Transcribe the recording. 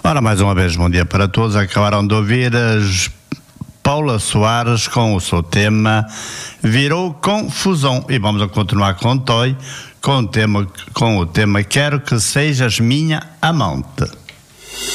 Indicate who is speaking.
Speaker 1: Ora, mais uma vez, bom dia para todos. Acabaram de ouvir Paula Soares com o seu tema Virou Confusão. E vamos a continuar com o Toy, com o tema Quero que sejas minha amante.